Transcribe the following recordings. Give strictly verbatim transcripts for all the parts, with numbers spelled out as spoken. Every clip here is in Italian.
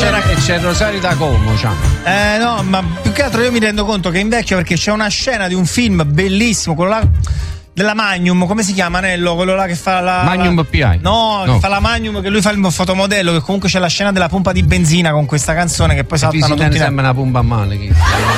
c'era e c'è Rosario da Como, cioè. Eh no, ma più che altro io mi rendo conto che invecchia perché c'è una scena di un film bellissimo, quello là della Magnum, come si chiama Nello? Quello là che fa la Magnum la, P I. No, no, che fa la Magnum, che lui fa il fotomodello, che comunque c'è la scena della pompa di benzina con questa canzone che poi saltano tutti. Sembra una pompa a mano che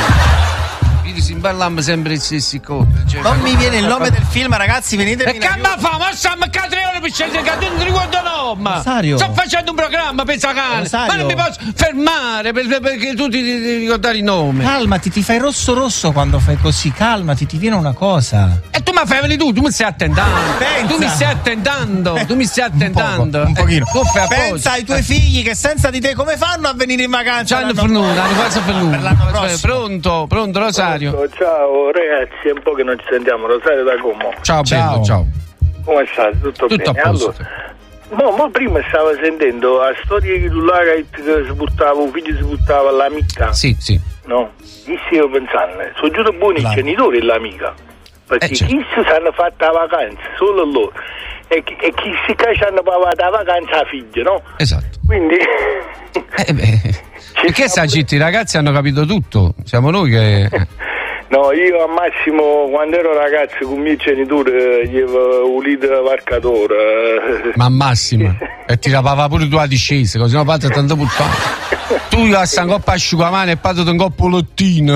si parliamo sempre le stesse cose. Cioè, non mi viene il nome del film, ragazzi, venite. E che ma fa? Ma stiamo a tre ore per scegliere che non riguardo no, Rosario, sto facendo un programma, pensa cane. Ma non mi posso fermare per, per, perché tu ti, ti ricordare il nome. Calmati, ti fai rosso rosso quando fai così, calmati, ti viene una cosa. E tu mi fai venire tu, tu mi stai attendando. Pensa. Tu mi stai attendando, tu mi stai attendando. Un, poco, un pochino. Eh, Pensa ai tuoi figli che senza di te come fanno a venire in vacanza? Hanno fornuto, hanno quasi fornuto. Pronto, pronto Rosario. Pronto, ciao ragazzi, è un po' che non ci sentiamo. Rosario da Como. Ciao, ciao. Bello, ciao. Come state? Tutto, Tutto bene? a posto. Allora, mo, mo prima stavo sentendo la storia che tu là che si buttava, un figlio si buttava all'amica. Sì, sì. No? Chi stavo pensando? Sono giusto buoni i genitori e l'amica. Perché eh, certo. chi si hanno fatta la vacanza, solo loro. E chi, e chi si hanno pagato la vacanza a figlia, no? Esatto. Quindi... eh beh, perché sta zitti? I ragazzi hanno capito tutto. Siamo noi che... No, io al massimo quando ero ragazzo con i miei genitori gli avevo ulito l'arcatore. Ma massima. E ti rapava pure tu la discesa, così no parte tanto puttana. Tu gli sta un coppa asciugamano e parte un coppo lottino.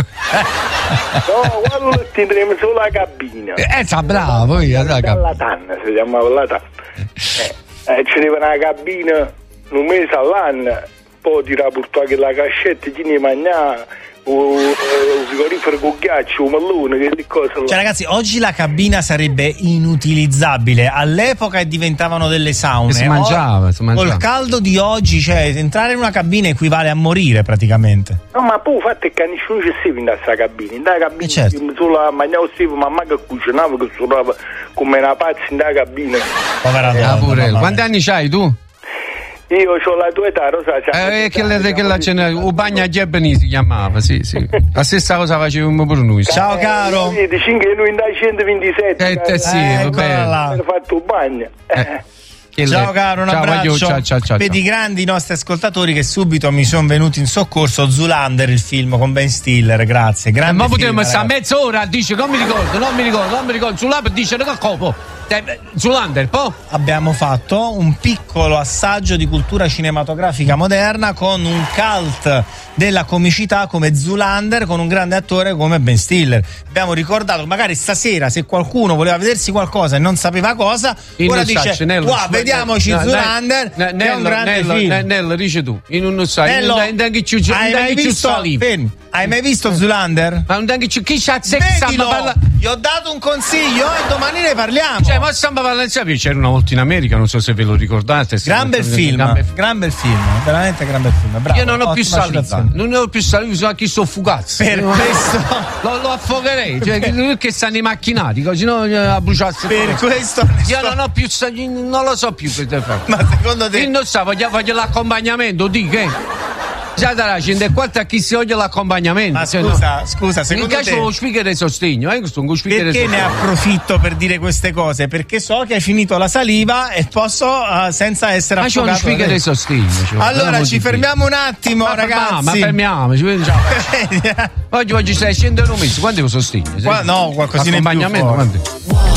No, quando lottino teniamo solo la cabina. Eh, sta bravo, io la cabina. La tanna, si chiamava la tanna. Eh, eh, c'era una cabina un mese all'anno, poi ti rapportava la cascetta, chi ne mangiava. Un frigorifero con ghiaccio, un mallone, che cosa. Cioè ragazzi, oggi la cabina sarebbe inutilizzabile. All'epoca diventavano delle saune. E si mangiava, si mangiava. Col caldo di oggi, cioè entrare in una cabina equivale a morire praticamente. No, ma poi il fatto è che nessuno ci stava in questa cabina. In questa cabina, eh certo. solo a mangiare stavo, mamma che cucinava, che suonava come una pazza in questa cabina. Povera donna. Ah, pure. Quanti anni c'hai tu? Io ho la tua età, Rosa. Eh, che la, che la cena, o bagna Gebeni si chiamava, sì, sì. La stessa cosa facevamo pure noi. Ciao caro. Vedi, cinque noi in centoventisette. Eh, eh sì, eh, vabbè. Ho fatto un bagno. Eh. Ciao caro, un ciao, abbraccio. Ciao, ciao, ciao, Vedi, grandi i nostri ascoltatori che subito mi sono venuti in soccorso. Zoolander, il film con Ben Stiller, grazie. Grande eh, ma film, potremmo stare ragazzi. mezz'ora, dice non mi ricordo, non mi ricordo, non mi ricordo. Zoolander dice che copo. Zoolander, poi abbiamo fatto un piccolo assaggio di cultura cinematografica moderna con un cult della comicità come Zoolander, con un grande attore come Ben Stiller. Abbiamo ricordato, magari stasera se qualcuno voleva vedersi qualcosa e non sapeva cosa, in ora dice Nello, qua vediamoci no, Zoolander, no, che Nello, è un grande Nello, film. Nello, Nello, dici tu, in un sai, Nello, non hai ci hai mai visto, fermi, hai mai visto Zoolander? Ma non ci chi c'ha Vedilo, gli ho dato un consiglio e domani ne parliamo. Cioè, ma stiamo parlando, c'era una volta in America, non so se ve lo ricordate. Gran bel film, gran, gran bel film, veramente gran bel film. Bravo, io non ho più saliva, non ho più saliva, sono chi sto fugazzo. Per questo lo, lo affogherei, cioè che stanno i macchinari, così no a bruciarsi. Per questo io non ho più, non lo so più che fare. Ma secondo te? Io non so, voglio, voglio l'accompagnamento, di che? Già da cinquanta chi si odia l'accompagnamento. Ma scusa, scusa, secondo te? In caso lo speaker di sostegno, eh? Questo un speaker perché ne approfitto per dire queste cose? Perché so che hai finito la saliva e posso uh, senza essere affogato. Ma c'è uno speaker di sostegno. Allora ci fermiamo un attimo, ma ragazzi. Ma fermiamoci. Oggi oggi stai scendendo un mese, quanto è sostegno? Qua, no, qualcosina in più. Accompagnamento.